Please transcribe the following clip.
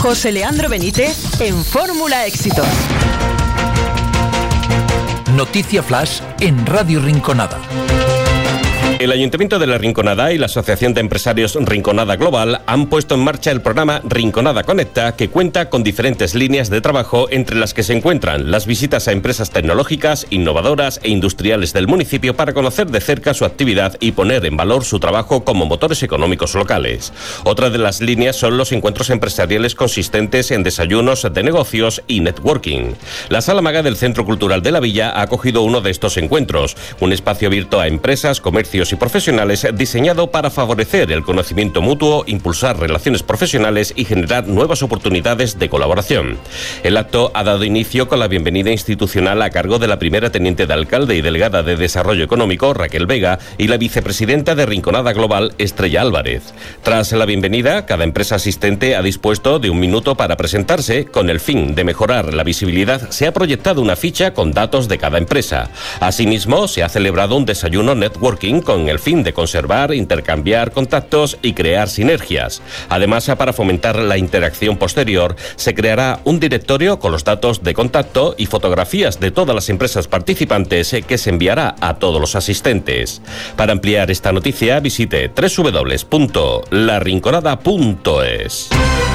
José Leandro Benítez en Fórmula Éxitos. Noticia Flash en Radio Rinconada. El Ayuntamiento de La Rinconada y la Asociación de Empresarios Rinconada Global han puesto en marcha el programa Rinconada Conecta, que cuenta con diferentes líneas de trabajo, entre las que se encuentran las visitas a empresas tecnológicas, innovadoras e industriales del municipio para conocer de cerca su actividad y poner en valor su trabajo como motores económicos locales. Otra de las líneas son los encuentros empresariales consistentes en desayunos de negocios y networking. La Sala Maga del Centro Cultural de la Villa ha acogido uno de estos encuentros, un espacio abierto a empresas, comercios y profesionales diseñado para favorecer el conocimiento mutuo, impulsar relaciones profesionales y generar nuevas oportunidades de colaboración. El acto ha dado inicio con la bienvenida institucional a cargo de la primera teniente de alcalde y delegada de Desarrollo Económico, Raquel Vega, y la vicepresidenta de Rinconada Global, Estrella Álvarez. Tras la bienvenida, cada empresa asistente ha dispuesto de 1 minuto para presentarse. Con el fin de mejorar la visibilidad, se ha proyectado una ficha con datos de cada empresa. Asimismo, se ha celebrado un desayuno networking con el fin de conservar, intercambiar contactos y crear sinergias. Además, para fomentar la interacción posterior, se creará un directorio con los datos de contacto y fotografías de todas las empresas participantes que se enviará a todos los asistentes. Para ampliar esta noticia, visite www.larinconada.es.